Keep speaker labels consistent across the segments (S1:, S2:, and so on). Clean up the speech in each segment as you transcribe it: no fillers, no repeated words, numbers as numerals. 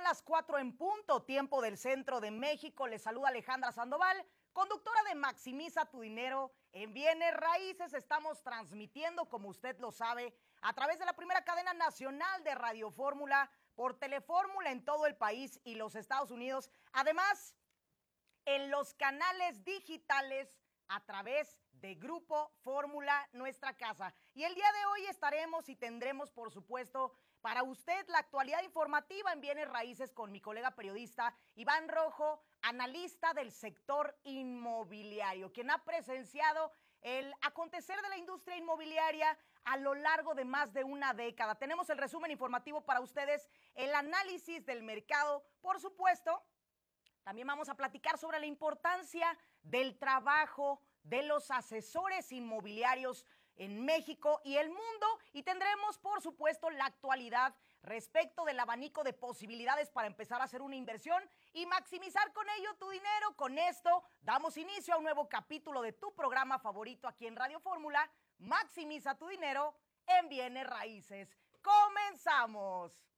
S1: las 4 en punto, tiempo del centro de México. Les saluda Alejandra Sandoval, conductora de Maximiza tu Dinero en Bienes Raíces. Estamos transmitiendo, como usted lo sabe, a través de la primera cadena nacional de Radio Fórmula, por Telefórmula en todo el país y los Estados Unidos. Además, en los canales digitales a través de Grupo Fórmula Nuestra Casa. Y el día de hoy estaremos y tendremos, por supuesto, para usted la actualidad informativa en Bienes Raíces con mi colega periodista Iván Rojo, analista del sector inmobiliario, quien ha presenciado el acontecer de la industria inmobiliaria a lo largo de más de una década. Tenemos el resumen informativo para ustedes, el análisis del mercado, por supuesto. También vamos a platicar sobre la importancia del trabajo de los asesores inmobiliarios en México y el mundo, y tendremos, por supuesto, la actualidad respecto del abanico de posibilidades para empezar a hacer una inversión y maximizar con ello tu dinero. Con esto damos inicio a un nuevo capítulo de tu programa favorito aquí en Radio Fórmula, Maximiza tu Dinero en Bienes Raíces. ¡Comenzamos!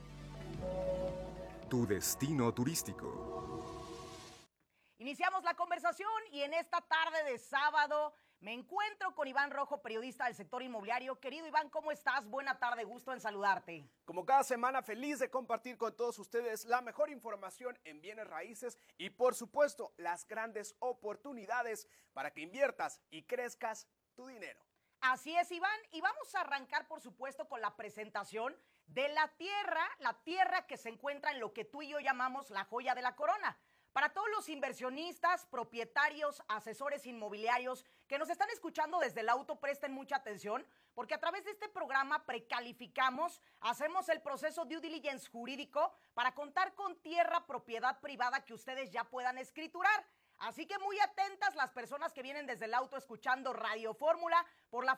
S2: Tu destino turístico.
S1: Iniciamos la conversación y en esta tarde de sábado me encuentro con Iván Rojo, periodista del sector inmobiliario. Querido Iván, ¿cómo estás? Buena tarde, gusto en saludarte.
S3: Como cada semana, feliz de compartir con todos ustedes la mejor información en bienes raíces y, por supuesto, las grandes oportunidades para que inviertas y crezcas tu dinero.
S1: Así es, Iván, y vamos a arrancar, por supuesto, con la presentación de la tierra que se encuentra en lo que tú y yo llamamos la joya de la corona. Para todos los inversionistas, propietarios, asesores inmobiliarios que nos están escuchando desde el auto, presten mucha atención, porque a través de este programa precalificamos, hacemos el proceso due diligence jurídico para contar con tierra, propiedad privada que ustedes ya puedan escriturar. Así que muy atentas las personas que vienen desde el auto escuchando Radio Fórmula por la